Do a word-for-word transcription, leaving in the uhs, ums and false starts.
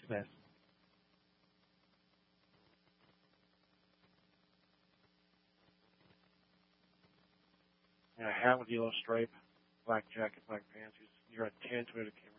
Smith. And a hat with yellow stripe, black jacket, black pants. You're a tan Toyota Camry.